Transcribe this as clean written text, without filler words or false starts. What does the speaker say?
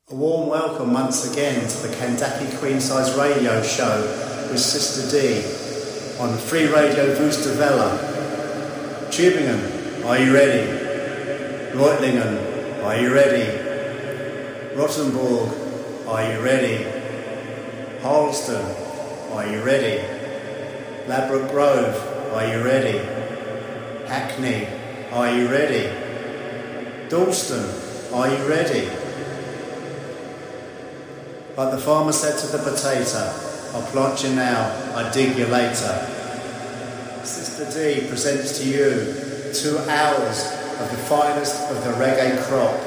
A warm welcome once again to the Kandaki Queen Size Radio Show with Sister D on Free Radio Wusterwelle. Tübingen, are you ready? Reutlingen, are you ready? Rottenburg, are you ready? Harleston, are you ready? Ladbroke Grove, are you ready? Hackney, are you ready? Dalston, are you ready? Like the farmer said to the potato, I'll plant you now, I dig you later. Sister D presents to you 2 hours of the finest of the reggae crop.